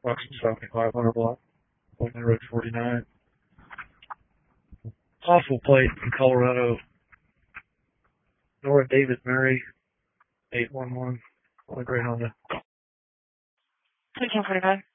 Buxton Stocking 500 block, Point Road 49. Possible plate in Colorado. Nora David Murray, 811. On the Great Honda. 1345.